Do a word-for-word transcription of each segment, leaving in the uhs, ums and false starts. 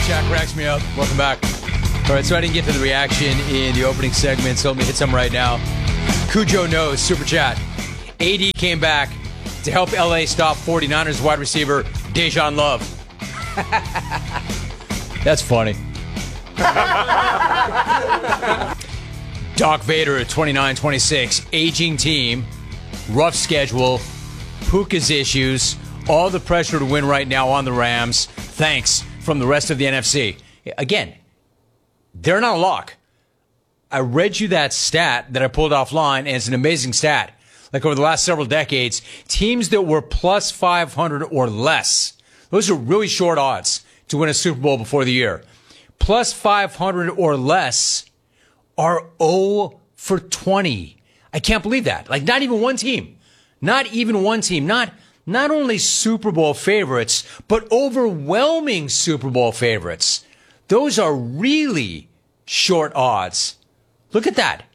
Chat cracks me up. Welcome back. All right, so I didn't get to the reaction in the opening segment, so let me hit some right now. Cujo knows, super chat. A D came back to help L A stop 49ers wide receiver Dejan Love. That's funny. Doc Vader at twenty-nine twenty-six. Aging team, rough schedule, Puka's issues, all the pressure to win right now on the Rams. Thanks from the rest of the N F C. Again, they're not a lock. I read you that stat that I pulled offline, and it's an amazing stat. Like over the last several decades, teams that were plus five hundred or less, those are really short odds to win a Super Bowl before the year. Plus five hundred or less are zero for twenty. I can't believe that. Like, not even one team. Not even one team. Not, not only Super Bowl favorites, but overwhelming Super Bowl favorites. Those are really short odds. Look at that.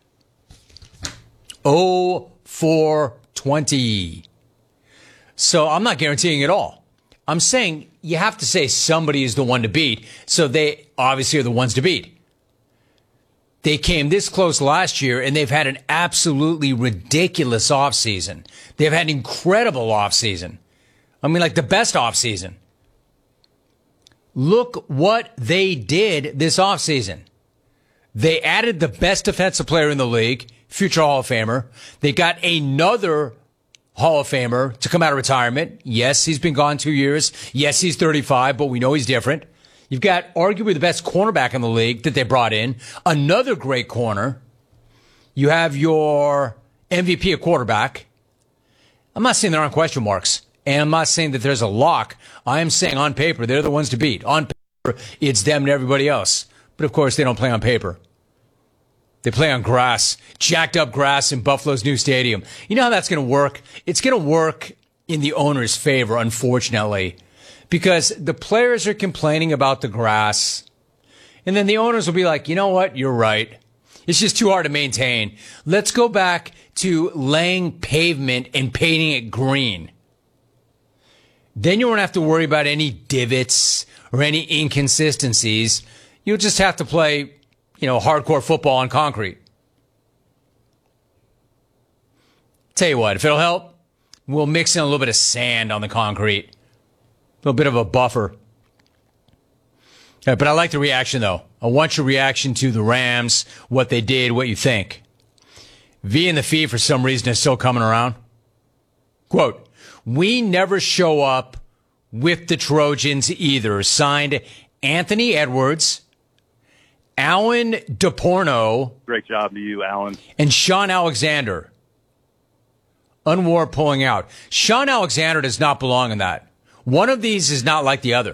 zero for twenty. So I'm not guaranteeing it all. I'm saying you have to say somebody is the one to beat. So they obviously are the ones to beat. They came this close last year, and they've had an absolutely ridiculous offseason. They've had an incredible offseason. I mean, like the best offseason. Look what they did this offseason. They added the best defensive player in the league, future Hall of Famer. They got another Hall of Famer to come out of retirement. Yes, he's been gone two years. Yes, he's thirty-five, but we know he's different. You've got arguably the best cornerback in the league that they brought in. Another great corner. You have your M V P at quarterback. I'm not saying there aren't question marks. And I'm not saying that there's a lock. I am saying on paper, they're the ones to beat. On paper, it's them and everybody else. But of course, they don't play on paper. They play on grass, jacked up grass in Buffalo's new stadium. You know how that's going to work? It's going to work in the owner's favor, unfortunately, because the players are complaining about the grass. And then the owners will be like, you know what? You're right. It's just too hard to maintain. Let's go back to laying pavement and painting it green. Then you won't have to worry about any divots or any inconsistencies. You'll just have to play, you know, hardcore football on concrete. Tell you what, if it'll help, we'll mix in a little bit of sand on the concrete. A little bit of a buffer. Right, but I like the reaction, though. I want your reaction to the Rams, what they did, what you think. V and the Fee, for some reason, is still coming around. Quote, we never show up with the Trojans either. Signed, Anthony Edwards, Alan DePorno. Great job to you, Alan. And Sean Alexander. Unwar pulling out. Sean Alexander does not belong in that. One of these is not like the other.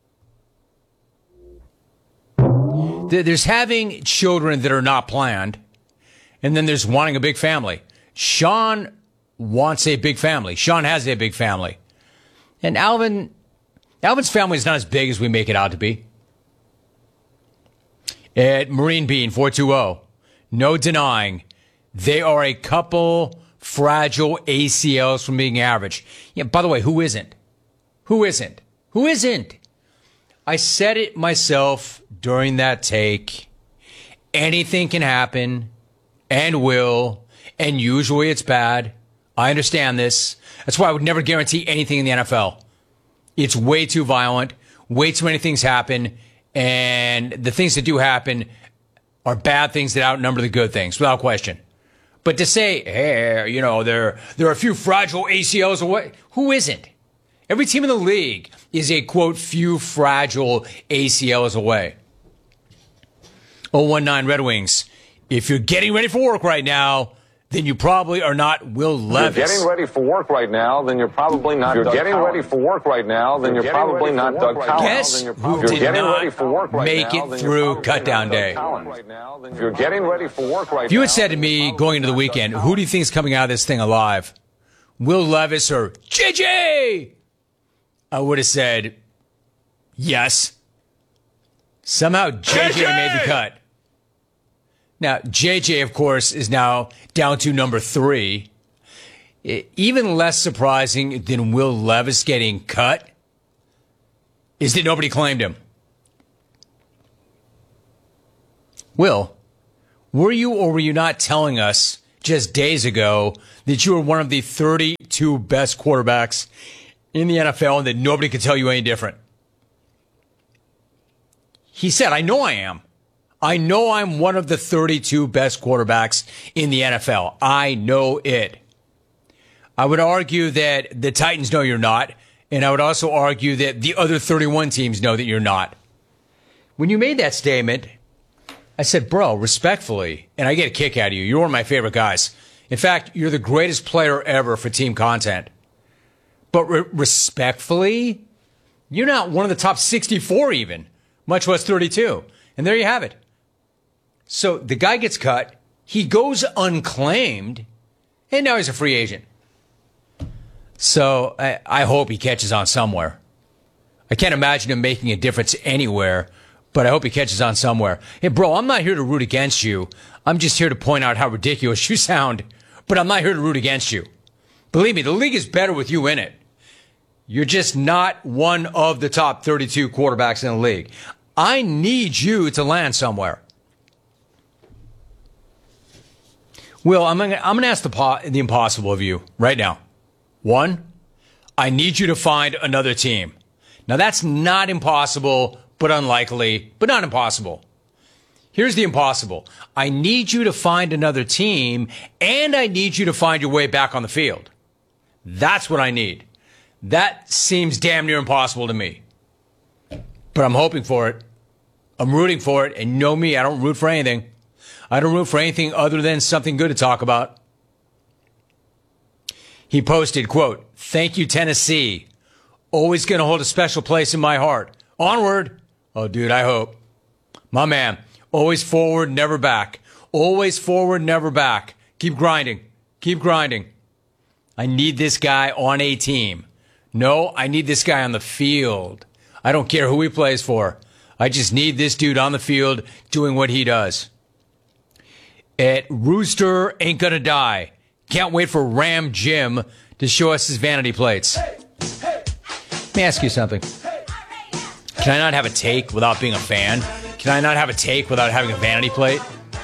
There's having children that are not planned, and then there's wanting a big family. Sean wants a big family. Sean has a big family. And Alvin, Alvin's family is not as big as we make it out to be. At Marine Bean four two zero, no denying, they are a couple fragile A C Ls from being average. Yeah, by the way, who isn't? Who isn't? Who isn't? I said it myself during that take. Anything can happen and will, and usually it's bad. I understand this. That's why I would never guarantee anything in the N F L. It's way too violent. Way too many things happen. And the things that do happen are bad things that outnumber the good things, without question. But to say, hey, you know, there, there are a few fragile A C Ls away. Who isn't? Every team in the league is a, quote, few fragile A C Ls away. oh one nine Red Wings. If you're getting ready for work right now, then you probably are not Will Levis. If you're getting ready for work right now, then you're probably not Doug If you're getting Collins. ready for work right now, then you're, you're probably not Doug right Collins. Guess you're who did did not ready for work right make now, it through cutdown day? Right now, if you're getting ready for work right now, if you had said to me going into the weekend, who do you think is coming out of this thing alive? Will Levis or J J? I would have said yes. Somehow J J, J J made the cut. Now, J J, of course, is now down to number three. Even less surprising than Will Levis getting cut is that nobody claimed him. Will, were you or were you not telling us just days ago that you were one of the thirty-two best quarterbacks in the N F L and that nobody could tell you any different? He said, I know I am. I know I'm one of the thirty-two best quarterbacks in the N F L. I know it. I would argue that the Titans know you're not, and I would also argue that the other thirty-one teams know that you're not. When you made that statement, I said, bro, respectfully, and I get a kick out of you. You're one of my favorite guys. In fact, you're the greatest player ever for team content. But re- respectfully, you're not one of the top sixty-four even, much less thirty-two. And there you have it. So the guy gets cut, he goes unclaimed, and now he's a free agent. So I, I hope he catches on somewhere. I can't imagine him making a difference anywhere, but I hope he catches on somewhere. Hey, bro, I'm not here to root against you. I'm just here to point out how ridiculous you sound, but I'm not here to root against you. Believe me, the league is better with you in it. You're just not one of the top thirty-two quarterbacks in the league. I need you to land somewhere. Will, I'm going I'm to ask the, po- the impossible of you right now. One, I need you to find another team. Now, that's not impossible, but unlikely, but not impossible. Here's the impossible. I need you to find another team, and I need you to find your way back on the field. That's what I need. That seems damn near impossible to me. But I'm hoping for it. I'm rooting for it, and you know me, I don't root for anything. I don't root for anything other than something good to talk about. He posted, quote, thank you, Tennessee. Always going to hold a special place in my heart. Onward. Oh, dude, I hope. My man, always forward, never back. Always forward, never back. Keep grinding. Keep grinding. I need this guy on a team. No, I need this guy on the field. I don't care who he plays for. I just need this dude on the field doing what he does. At Rooster Ain't Gonna Die. Can't wait for Ram Jim to show us his vanity plates. Let me ask you something. Can I not have a take without being a fan? Can I not have a take without having a vanity plate?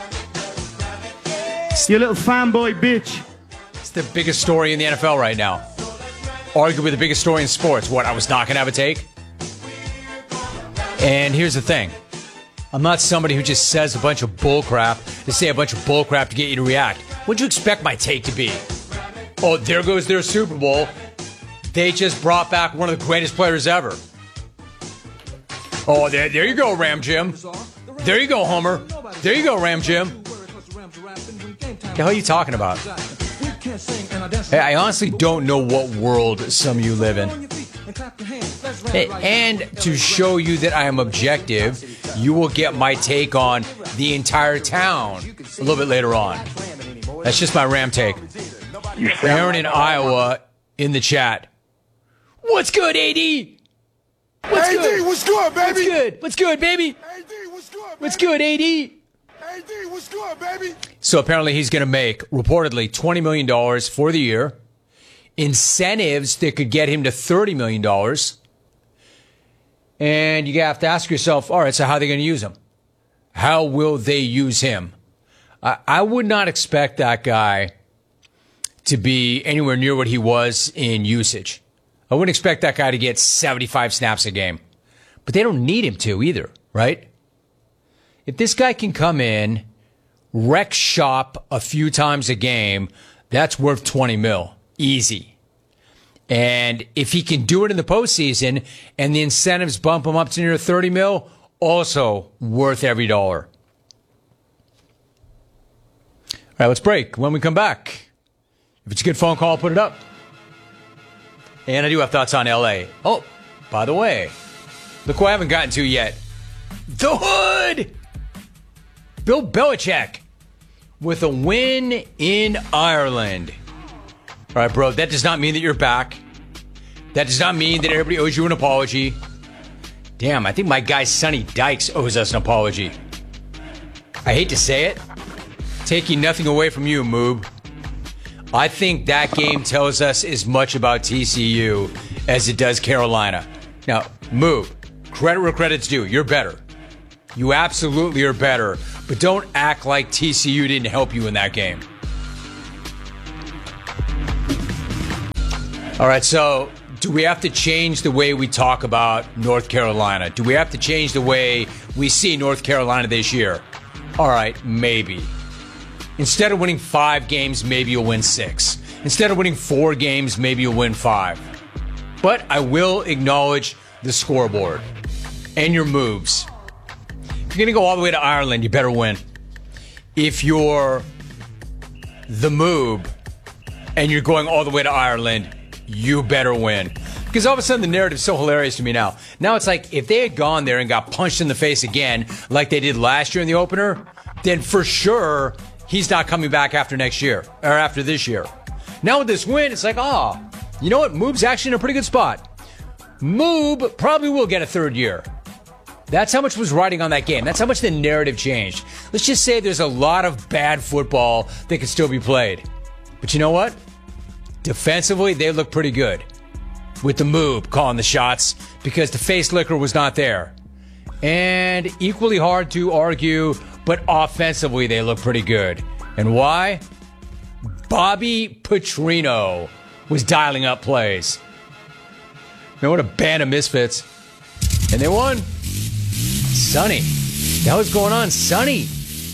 You little fanboy bitch. It's the biggest story in the N F L right now. Arguably the biggest story in sports. What, I was not going to have a take? And here's the thing. I'm not somebody who just says a bunch of bullcrap to say a bunch of bullcrap to get you to react. What'd you expect my take to be? Oh, there goes their Super Bowl. They just brought back one of the greatest players ever. Oh, there, there you go, Ram Jim. There you go, Homer. There you go, Ram Jim. What the hell are you talking about? Hey, I honestly don't know what world some of you live in. And to show you that I am objective, you will get my take on the entire town a little bit later on. That's just my Ram take. Aaron in Iowa in the chat. What's good, A D? What's A D, good? what's good, baby? What's good? What's good, baby? A D, what's good, baby? What's good, A D? A D, what's good, baby? So apparently he's going to make, reportedly, twenty million dollars for the year. Incentives that could get him to thirty million dollars. And you have to ask yourself, all right, so how are they going to use him? How will they use him? I, I would not expect that guy to be anywhere near what he was in usage. I wouldn't expect that guy to get seventy-five snaps a game. But they don't need him to either, right? If this guy can come in, wreck shop a few times a game, that's worth twenty mil. Easy. And if he can do it in the postseason and the incentives bump him up to near thirty mil, also worth every dollar. All right, let's break. When we come back, if it's a good phone call, I'll put it up. And I do have thoughts on L A. Oh, by the way, look who I haven't gotten to yet. The Hood! Bill Belichick with a win in Ireland. All right, bro, that does not mean that you're back. That does not mean that everybody owes you an apology. Damn, I think my guy Sonny Dykes owes us an apology. I hate to say it. Taking nothing away from you, Moob. I think that game tells us as much about T C U as it does Carolina. Now, Moob, credit where credit's due. You're better. You absolutely are better. but don't act like T C U didn't help you in that game. All right, so do we have to change the way we talk about North Carolina? Do we have to change the way we see North Carolina this year? All right, maybe. Instead of winning five games, maybe you'll win six. Instead of winning four games, maybe you'll win five. But I will acknowledge the scoreboard and your moves. If you're going to go all the way to Ireland, you better win. If you're the Moob and you're going all the way to Ireland, you better win. Because all of a sudden the narrative's so hilarious to me now. Now it's like if they had gone there and got punched in the face again like they did last year in the opener, then for sure he's not coming back after next year or after this year. Now with this win, it's like, oh, you know what? Moob's actually in a pretty good spot. Moob probably will get a third year. That's how much was riding on that game. That's how much the narrative changed. Let's just say there's a lot of bad football that can still be played. But you know what? Defensively, they look pretty good. With the Moob calling the shots because the face liquor was not there. And equally hard to argue, but offensively, they look pretty good. And why? Bobby Petrino was dialing up plays. Man, what a band of misfits. And they won. Sonny. That was going on. Sonny.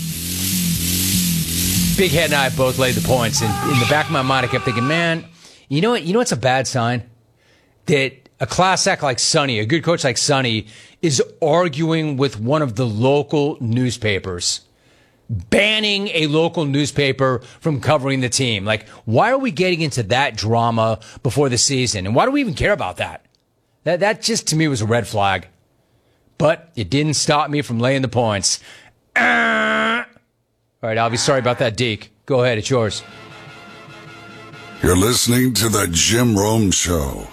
Big Head and I both laid the points. And in the back of my mind, I kept thinking, man, you know what? You know what's a bad sign? That a class act like Sonny, a good coach like Sonny, is arguing with one of the local newspapers. Banning a local newspaper from covering the team. Like, why are we getting into that drama before the season? And why do we even care about that? That that just, to me, was a red flag. But it didn't stop me from laying the points. Uh, all right, Alvy, sorry about that, Deke. Go ahead, it's yours. You're listening to The Jim Rome Show.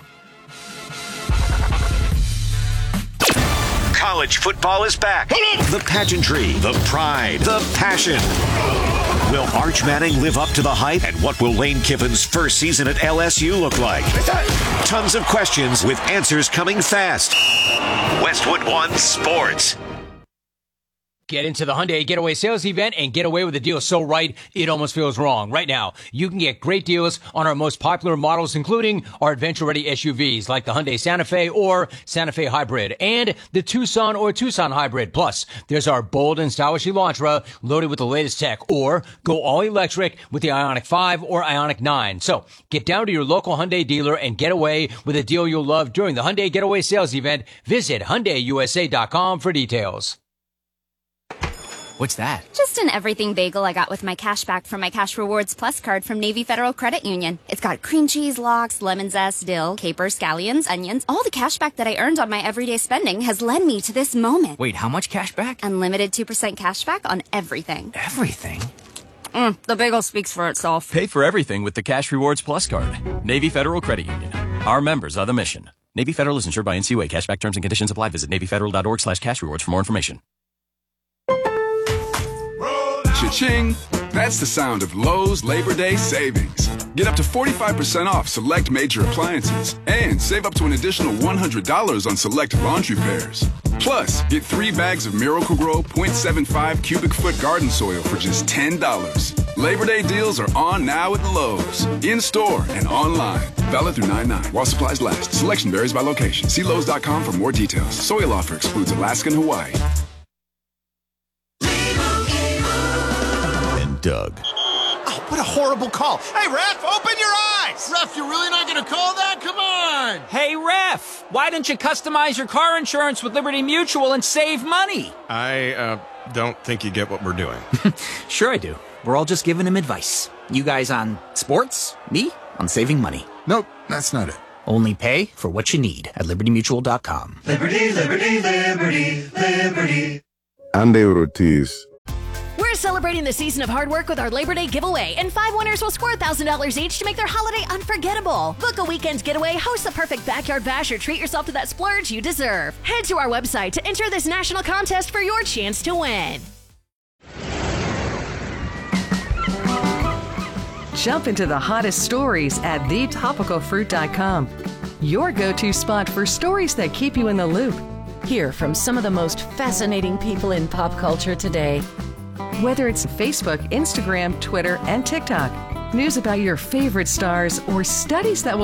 College football is back. The pageantry, the pride, the passion. Will Arch Manning live up to the hype? And what will Lane Kiffin's first season at L S U look like? Tons of questions with answers coming fast. Westwood One Sports. Get into the Hyundai Getaway Sales Event and get away with a deal so right, it almost feels wrong. Right now, you can get great deals on our most popular models, including our adventure-ready S U Vs like the Hyundai Santa Fe or Santa Fe Hybrid and the Tucson or Tucson Hybrid. Plus, there's our bold and stylish Elantra loaded with the latest tech, or go all-electric with the Ioniq five or Ioniq nine. So, get down to your local Hyundai dealer and get away with a deal you'll love during the Hyundai Getaway Sales Event. Visit Hyundai U S A dot com for details. What's that? Just an everything bagel I got with my cash back from my Cash Rewards Plus card from Navy Federal Credit Union. It's got cream cheese, lox, lemon zest, dill, capers, scallions, onions. All the cash back that I earned on my everyday spending has led me to this moment. Wait, how much cash back? Unlimited two percent cash back on everything. Everything? Mm, the bagel speaks for itself. Pay for everything with the Cash Rewards Plus card. Navy Federal Credit Union. Our members are the mission. Navy Federal is insured by N C U A. Cashback terms and conditions apply. Visit Navy Federal dot org slash cash rewards for more information. Cha-ching! That's the sound of Lowe's Labor Day savings. Get up to forty-five percent off select major appliances and save up to an additional one hundred dollars on select laundry pairs. Plus, get three bags of Miracle-Gro zero point seven five cubic foot garden soil for just ten dollars. Labor Day deals are on now at Lowe's, in-store and online. Valid through nine nine while supplies last. Selection varies by location. See Lowe's dot com for more details. Soil offer excludes Alaska and Hawaii. Doug. Oh, what a horrible call. Hey, ref, open your eyes. Ref, you're really not going to call that? Come on. Hey, ref, why don't you customize your car insurance with Liberty Mutual and save money? I uh, don't think you get what we're doing. Sure I do. We're all just giving him advice. You guys on sports, me on saving money. Nope, that's not it. Only pay for what you need at Liberty Mutual dot com. Liberty, Liberty, Liberty, Liberty. Andy Ortiz. We're celebrating the season of hard work with our Labor Day giveaway, and five winners will score one thousand dollars each to make their holiday unforgettable. Book a weekend getaway, host the perfect backyard bash, or treat yourself to that splurge you deserve. Head to our website to enter this national contest for your chance to win. Jump into the hottest stories at the topical fruit dot com. Your go-to spot for stories that keep you in the loop. Hear from some of the most fascinating people in pop culture today. Whether it's Facebook, Instagram, Twitter, and TikTok, news about your favorite stars, or studies that will